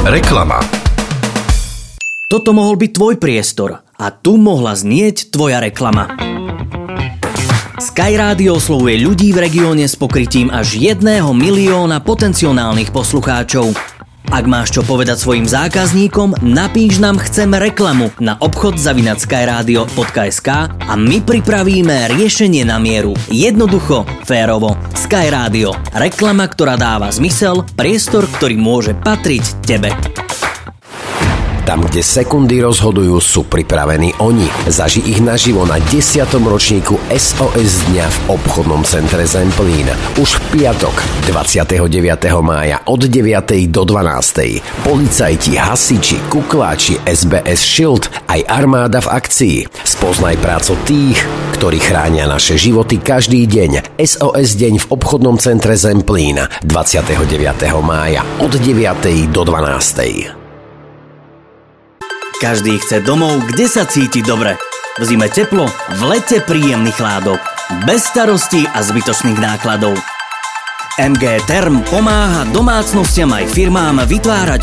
Reklama. Toto mohol byť tvoj priestor a tu mohla znieť tvoja reklama. Sky Radio oslovuje ľudí v regióne s pokrytím až 1 milióna potenciálnych poslucháčov. Ak máš čo povedať svojim zákazníkom, napíš nám Chcem reklamu na obchod@skyradio.sk a my pripravíme riešenie na mieru. Jednoducho, férovo. Sky Radio. Reklama, ktorá dáva zmysel, priestor, ktorý môže patriť tebe. Tam, kde sekundy rozhodujú, sú pripravení oni. Zaži ich naživo na 10. ročníku SOS dňa v obchodnom centre Zemplín. Už v piatok, 29. mája od 9. do 12. Policajti, hasiči, kukláči, SBS Shield aj armáda v akcii. Spoznaj prácu tých, ktorí chránia naše životy každý deň. SOS deň v obchodnom centre Zemplín 29. mája od 9. do 12. Každý chce domov, kde sa cíti dobre. V zime teplo, v lete príjemný chládok. Bez starostí a zbytočných nákladov. MG Term pomáha domácnostiam aj firmám vytvárať